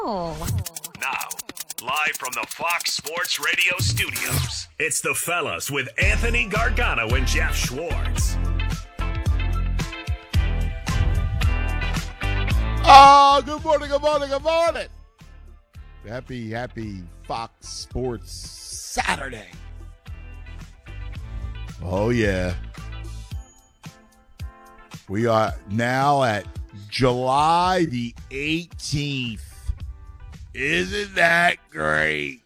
Now, live from the Fox Sports Radio studios, it's The Fellas with Anthony Gargano and Jeff Schwartz. Oh, good morning, good morning, good morning. Happy Fox Sports Saturday. Oh, yeah. We are now at July the 18th. Isn't that great?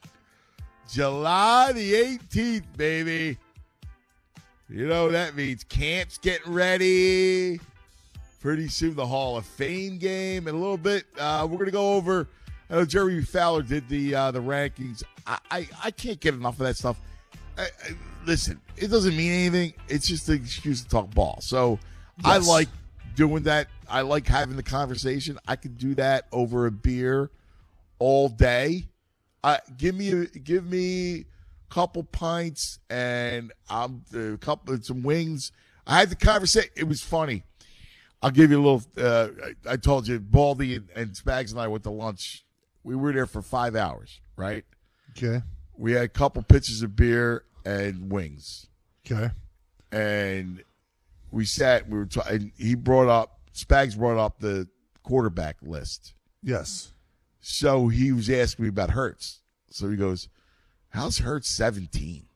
July the 18th, baby. You know what that means? Camp's getting ready. Pretty soon the Hall of Fame game. In a little bit, we're going to go over, I know Jeremy Fowler did the rankings. I can't get enough of that stuff. Listen, it doesn't mean anything. It's just an excuse to talk ball. So yes. I like doing that. I like having the conversation. I could do that over a beer all day. Give me a couple pints and some wings. I had the conversation. It was funny. I'll give you a little. I told you, Baldy and Spags and I went to lunch. We were there for 5 hours, right? Okay. We had a couple pitchers of beer and wings. Okay. And we sat. We were talking. Spags brought up the quarterback list. Yes. So he was asking me about Hurts. So he goes, "How's Hurts 17?"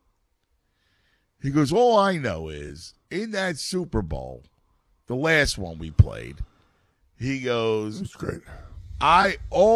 He goes, "All I know is in that Super Bowl, the last one we played," he goes, "That's great. I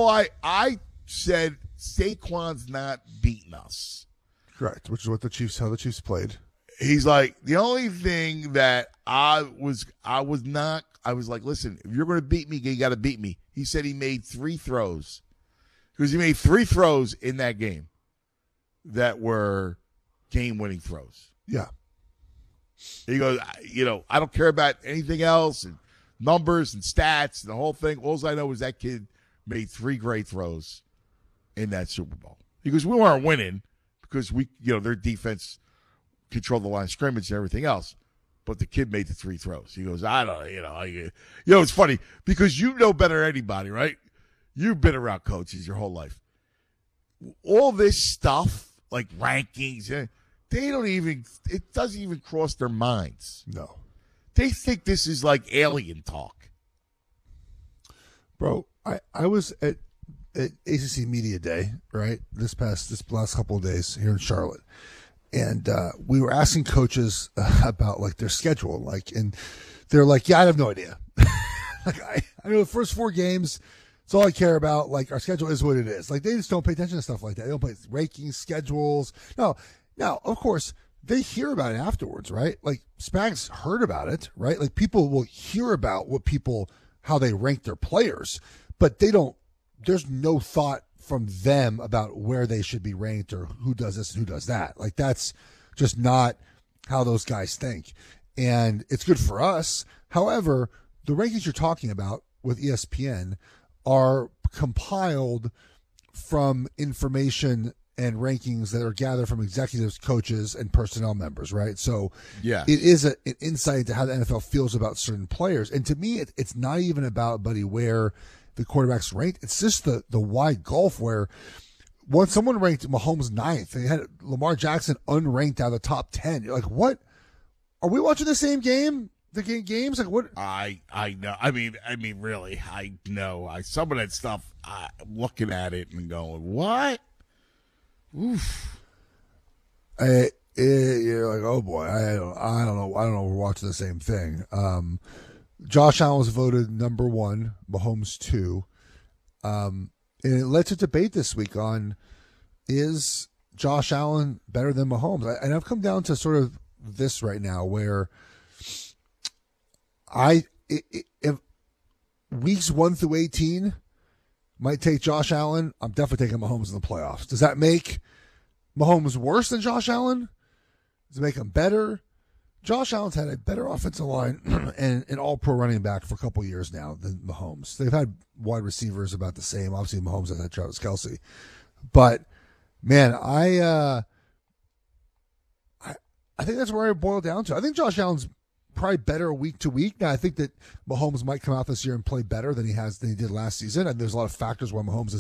said Saquon's not beating us." Correct, which is how the Chiefs played. He's like, the only thing that I was like, listen, if you're going to beat me, you got to beat me. He said he made 3 throws. Because he made 3 throws in that game that were game-winning throws. Yeah. He goes, I don't care about anything else and numbers and stats and the whole thing. All I know is that kid made 3 great throws in that Super Bowl. He goes, we weren't winning because their defense controlled the line of scrimmage and everything else. But the kid made the 3 throws. He goes, I don't know. It's funny because you know better than anybody, right? You've been around coaches your whole life. All this stuff, like rankings, it doesn't even cross their minds. No. They think this is like alien talk. Bro, I was at ACC Media Day, right? This last couple of days here in Charlotte. And we were asking coaches about like their schedule, and they're like, "Yeah, I have no idea." Like I know the first 4 games, it's all I care about. Like our schedule is what it is. Like they just don't pay attention to stuff like that. They don't play rankings, schedules. No, now of course they hear about it afterwards, right? Like Spags heard about it, right? Like people will hear about how they rank their players, but they don't. There's no thought from them about where they should be ranked or who does this and who does that. Like that's just not how those guys think. And it's good for us. However, the rankings you're talking about with ESPN are compiled from information and rankings that are gathered from executives, coaches, and personnel members, right? So yeah, it is an insight into how the NFL feels about certain players. And to me, it's not even about, buddy, where the quarterback's ranked. It's just the wide gulf where once someone ranked Mahomes 9th and they had Lamar Jackson unranked out of the top 10, you're like, what? Are we watching the same game? The games? Like what? I know. I mean, really, I know. Some of that stuff, I'm looking at it and going, what? Oof. You're like, oh boy, I don't know. We're watching the same thing. Josh Allen was voted number 1, Mahomes 2. And it led to debate this week on, is Josh Allen better than Mahomes? And I've come down to sort of this right now where if weeks 1 through 18 might take Josh Allen, I'm definitely taking Mahomes in the playoffs. Does that make Mahomes worse than Josh Allen? Does it make him better? Josh Allen's had a better offensive line and an all-pro running back for a couple years now than Mahomes. They've had wide receivers about the same. Obviously, Mahomes has had Travis Kelce. But, man, I think that's where I boil down to. I think Josh Allen's probably better week to week. Now, I think that Mahomes might come out this year and play better than he did last season. And there's a lot of factors why Mahomes